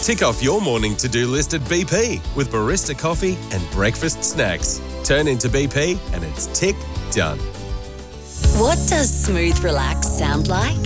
Tick off your morning to-do list at BP with barista coffee and breakfast snacks. Turn into BP and it's tick done. What does smooth relax sound like?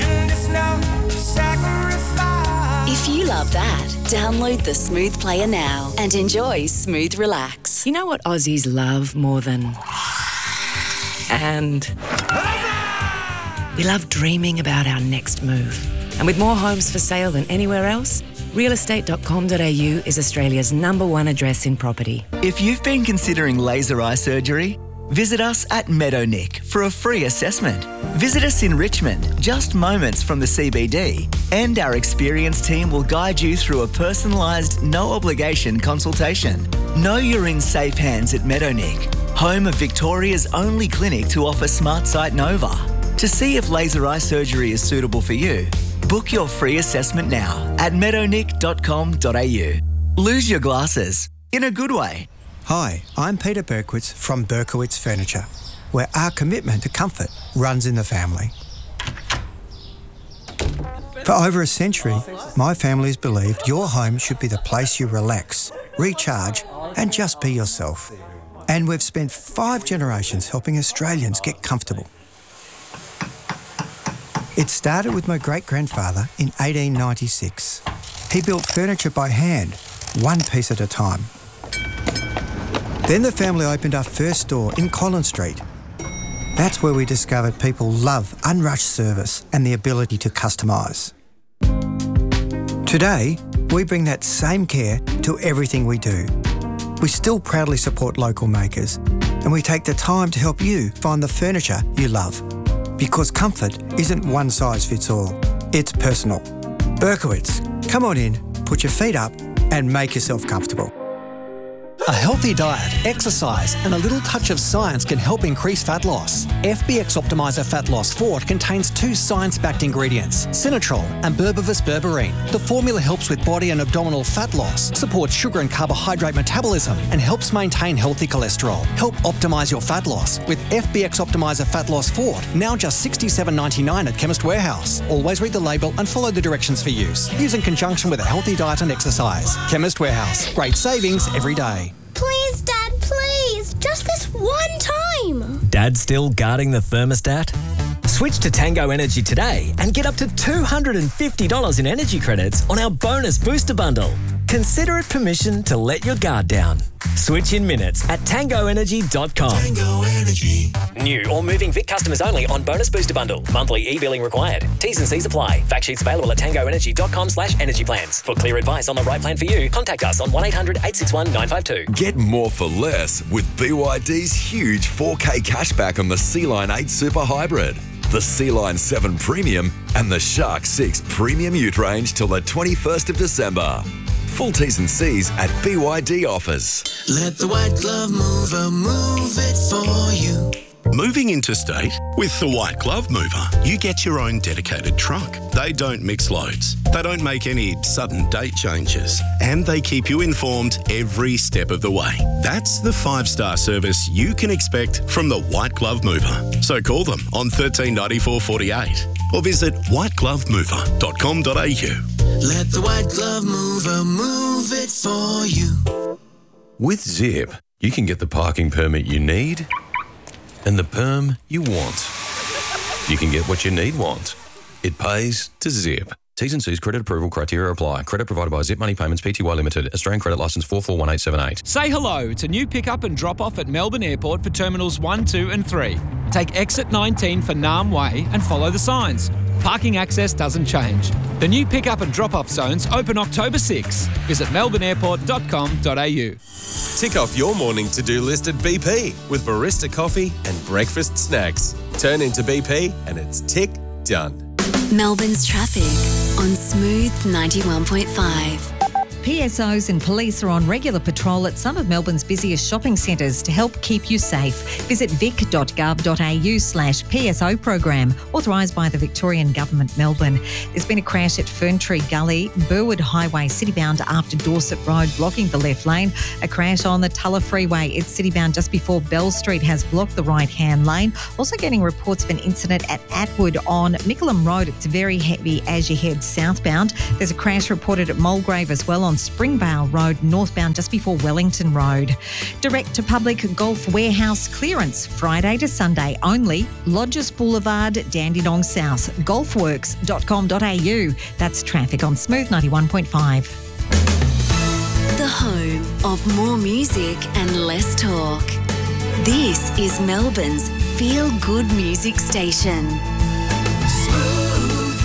If you love that, download the Smooth Player now and enjoy Smooth Relax. You know what Aussies love more than... And... We love dreaming about our next move. And with more homes for sale than anywhere else, realestate.com.au is Australia's #1 address in property. If you've been considering laser eye surgery, visit us at Meadownick for a free assessment. Visit us in Richmond, just moments from the CBD, and our experienced team will guide you through a personalised, no-obligation consultation. Know you're in safe hands at Meadownick, home of Victoria's only clinic to offer Smart Sight Nova. To see if laser eye surgery is suitable for you, book your free assessment now at meadownick.com.au. Lose your glasses in a good way. Hi, I'm Peter Berkowitz from Berkowitz Furniture, where our commitment to comfort runs in the family. For over a century, my family's believed your home should be the place you relax, recharge, and just be yourself. And we've spent 5 generations helping Australians get comfortable. It started with my great-grandfather in 1896. He built furniture by hand, one piece at a time. Then the family opened our first store in Collins Street. That's where we discovered people love unrushed service and the ability to customise. Today, we bring that same care to everything we do. We still proudly support local makers, and we take the time to help you find the furniture you love. Because comfort isn't one size fits all. It's personal. Berkowitz, come on in, put your feet up and make yourself comfortable. A healthy diet, exercise and a little touch of science can help increase fat loss. FBX Optimizer Fat Loss Forte contains 2 science-backed ingredients, Sinatrol and Berberis berberine. The formula helps with body and abdominal fat loss, supports sugar and carbohydrate metabolism and helps maintain healthy cholesterol. Help optimise your fat loss with FBX Optimizer Fat Loss Forte, now just $67.99 at Chemist Warehouse. Always read the label and follow the directions for use. Use in conjunction with a healthy diet and exercise. Chemist Warehouse. Great savings every day. Please, Dad, please. Just this one time. Dad still guarding the thermostat? Switch to Tango Energy today and get up to $250 in energy credits on our bonus booster bundle. Consider it permission to let your guard down. Switch in minutes at tangoenergy.com. Tango Energy. New or moving Vic customers only on bonus booster bundle. Monthly e-billing required. T's and C's apply. Fact sheets available at tangoenergy.com/energy plans. For clear advice on the right plan for you, contact us on 1-800-861-952. Get more for less with BYD's huge 4K cashback on the Sea-Line 8 Super Hybrid, the Sea-Line 7 Premium and the Shark 6 Premium Ute range till the 21st of December. Full T's and C's at BYD offers. Let the White Glove Mover move it for you. Moving interstate? With the White Glove Mover, you get your own dedicated truck. They don't mix loads. They don't make any sudden date changes. And they keep you informed every step of the way. That's the 5-star service you can expect from the White Glove Mover. So call them on 139448 or visit whiteglovemover.com.au. Let the White Glove Mover move it for you. With Zip, you can get the parking permit you need and the perm you want. You can get what you want. It pays to Zip. T's and C's credit approval criteria apply. Credit provided by Zip Money Payments Pty Limited. Australian credit licence 441878. Say hello to new pick-up and drop-off at Melbourne Airport for Terminals 1, 2 and 3. Take exit 19 for Nam Way and follow the signs. Parking access doesn't change. The new pick-up and drop-off zones open October 6. Visit melbourneairport.com.au. Tick off your morning to-do list at BP with barista coffee and breakfast snacks. Turn into BP and it's tick done. Melbourne's traffic on Smooth 91.5. PSOs and police are on regular patrol at some of Melbourne's busiest shopping centres to help keep you safe. Visit vic.gov.au/PSO program, authorised by the Victorian Government, Melbourne. There's been a crash at Ferntree Gully, Burwood Highway, citybound after Dorset Road, blocking the left lane. A crash on the Tulla Freeway. It's citybound just before Bell Street, has blocked the right-hand lane. Also getting reports of an incident at Atwood on Mickleham Road. It's very heavy as you head southbound. There's a crash reported at Mulgrave as well on Springvale Road, northbound just before Wellington Road. Direct to public golf warehouse clearance Friday to Sunday only. Lodges Boulevard, Dandenong South. Golfworks.com.au. That's traffic on Smooth 91.5. The home of more music and less talk. This is Melbourne's Feel Good Music Station. Smooth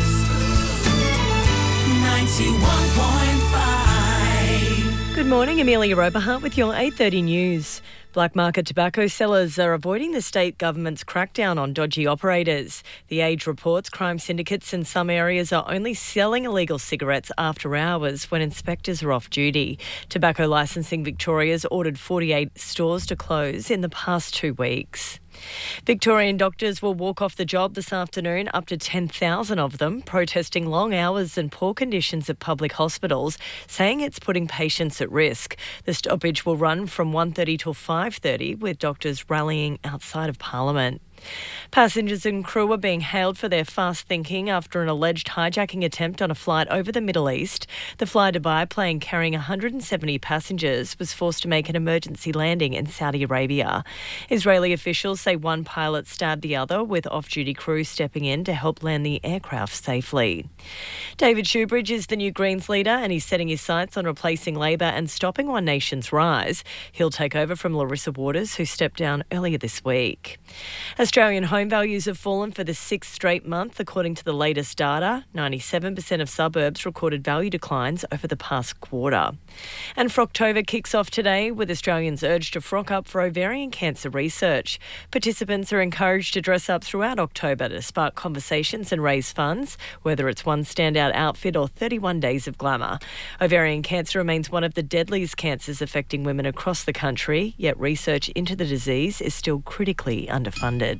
91.5. Good morning, Amelia Oberhart with your 8:30 news. Black market tobacco sellers are avoiding the state government's crackdown on dodgy operators. The Age reports crime syndicates in some areas are only selling illegal cigarettes after hours when inspectors are off duty. Tobacco Licensing Victoria's ordered 48 stores to close in the past 2 weeks. Victorian doctors will walk off the job this afternoon, up to 10,000 of them, protesting long hours and poor conditions at public hospitals, saying it's putting patients at risk. The stoppage will run from 1:30 till 5:30, with doctors rallying outside of Parliament. Passengers and crew are being hailed for their fast thinking after an alleged hijacking attempt on a flight over the Middle East. The Fly Dubai plane carrying 170 passengers was forced to make an emergency landing in Saudi Arabia. Israeli officials say one pilot stabbed the other, with off-duty crew stepping in to help land the aircraft safely. David Shoebridge is the new Greens leader, and he's setting his sights on replacing Labor and stopping One Nation's rise. He'll take over from Larissa Waters, who stepped down earlier this week. Australian home values have fallen for the 6th straight month, according to the latest data. 97% of suburbs recorded value declines over the past quarter. And Frocktober kicks off today, with Australians urged to frock up for ovarian cancer research. Participants are encouraged to dress up throughout October to spark conversations and raise funds, whether it's one standout outfit or 31 days of glamour. Ovarian cancer remains one of the deadliest cancers affecting women across the country, yet research into the disease is still critically underfunded.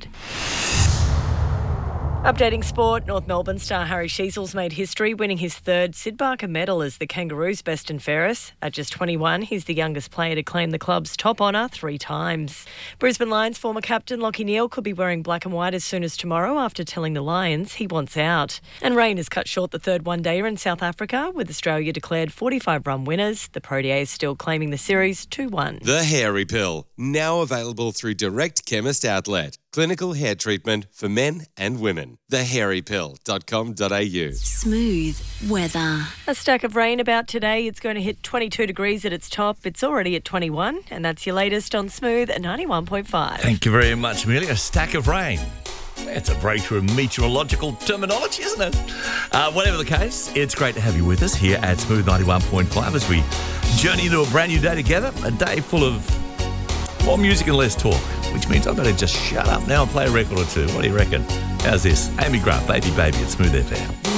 Updating sport, North Melbourne star Harry Sheasels made history, winning his 3rd Sid Barker medal as the Kangaroos' best and fairest. At just 21, he's the youngest player to claim the club's top honour 3 times. Brisbane Lions former captain Lachie Neale could be wearing black and white as soon as tomorrow after telling the Lions he wants out. And rain has cut short the 3rd one-dayer in South Africa, with Australia declared 45-run winners. The Proteas still claiming the series 2-1. The Hairy Pill, now available through Direct Chemist Outlet. Clinical hair treatment for men and women. thehairypill.com.au. Smooth weather. A stack of rain about today. It's going to hit 22 degrees at its top. It's already at 21, and that's your latest on Smooth at 91.5. Thank you very much, Amelia. A stack of rain. It's a breakthrough in meteorological terminology, isn't it? Whatever the case, it's great to have you with us here at Smooth 91.5 as we journey into a brand new day together, a day full of more music and less talk, which means I better just shut up now and play a record or two. What do you reckon? How's this? Amy Grant, Baby Baby at Smooth FM.